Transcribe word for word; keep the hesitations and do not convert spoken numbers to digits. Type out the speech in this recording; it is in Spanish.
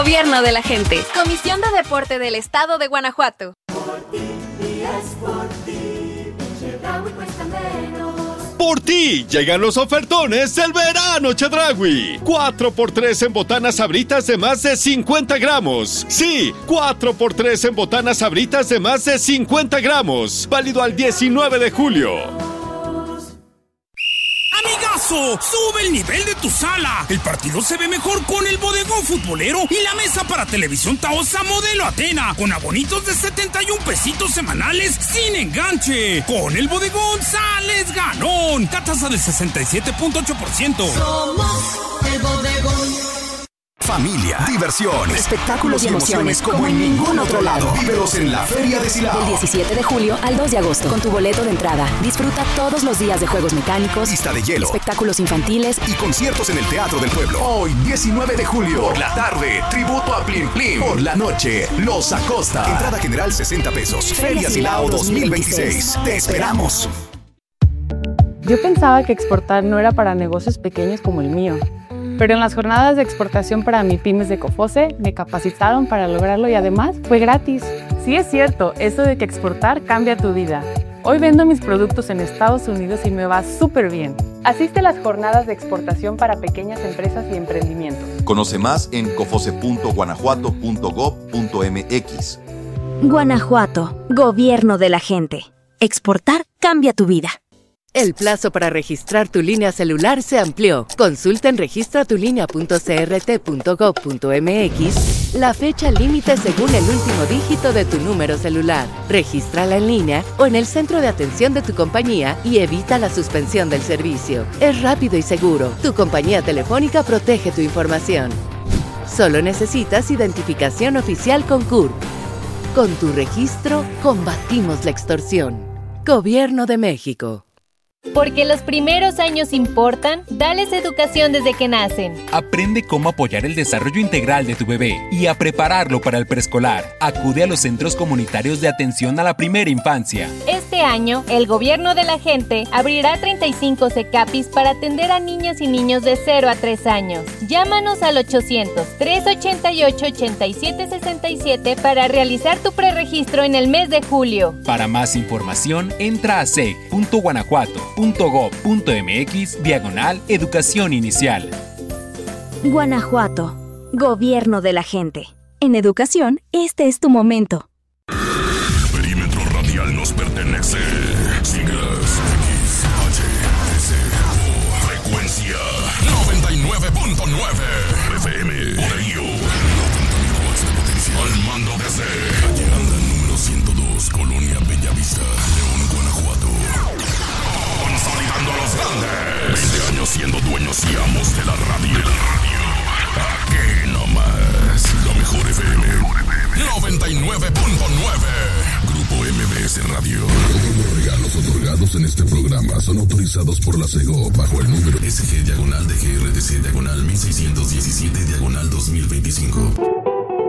Gobierno de la gente. Comisión de Deporte del Estado de Guanajuato. Por ti, y es por ti, Chedraui cuesta menos. Por ti llegan los ofertones del verano Chedraui. cuatro por tres en botanas sabritas de más de cincuenta gramos. Sí, cuatro por tres en botanas sabritas de más de cincuenta gramos. Válido al diecinueve de julio. ¡Amigazo! ¡Sube el nivel de tu sala! El partido se ve mejor con el bodegón futbolero y la mesa para televisión Taosa modelo Atena, con abonitos de setenta y un pesitos semanales sin enganche. Con el bodegón sales ganón. Tasa del sesenta y siete punto ocho por ciento. Somos el bodegón. Familia, diversión, espectáculos y emociones como en ningún otro lado. Vívelos en la Feria de Silao. Del diecisiete de julio al dos de agosto. Con tu boleto de entrada. Disfruta todos los días de juegos mecánicos, pista de hielo, espectáculos infantiles y conciertos en el Teatro del Pueblo. Hoy, diecinueve de julio, por la tarde, tributo a Plim Plim. Por la noche, Los Acosta. Entrada general sesenta pesos. Feria Silao dos mil veintiséis. Te esperamos. Yo pensaba que exportar no era para negocios pequeños como el mío. Pero en las jornadas de exportación para MIPYMES de COFOSE me capacitaron para lograrlo y además fue gratis. Sí es cierto, eso de que exportar cambia tu vida. Hoy vendo mis productos en Estados Unidos y me va súper bien. Asiste a las jornadas de exportación para pequeñas empresas y emprendimientos. Conoce más en cofose punto guanajuato punto gob punto mx. Guanajuato, Gobierno de la gente. Exportar cambia tu vida. El plazo para registrar tu línea celular se amplió. Consulta en registra tu línea punto c r t punto gob punto mx la fecha límite según el último dígito de tu número celular. Regístrala en línea o en el centro de atención de tu compañía y evita la suspensión del servicio. Es rápido y seguro. Tu compañía telefónica protege tu información. Solo necesitas identificación oficial con C U R P. Con tu registro, combatimos la extorsión. Gobierno de México. Porque los primeros años importan, dales educación desde que nacen. Aprende cómo apoyar el desarrollo integral de tu bebé y a prepararlo para el preescolar. Acude a los centros comunitarios de atención a la primera infancia. Este año, el Gobierno de la Gente abrirá treinta y cinco CECAPIS para atender a niñas y niños de cero a tres años. Llámanos al ochocientos, trescientos ochenta y ocho, ochenta y siete sesenta y siete para realizar tu preregistro en el mes de julio. Para más información, entra a c e c punto guanajuato punto gob punto mx diagonal educación inicial. Guanajuato, Gobierno de la gente. En educación, este es tu momento. El perímetro radial nos pertenece. Siglas X, H, S, O, frecuencia noventa y nueve punto nueve F M. Poderío noventa mil watts de potencia. Al mando desde calle Anda número ciento dos, Colonia Bellavista, León, Guanajuato. Consolidando a los grandes. veinte años siendo dueños y amos de la radio. De la radio. Aquí nomás. La mejor F M. noventa y nueve punto nueve. Grupo M B S Radio. Todos los regalos otorgados en este programa son autorizados por la SEGO bajo el número S G diagonal de G R D C diagonal mil seiscientos diecisiete diagonal dos mil veinticinco.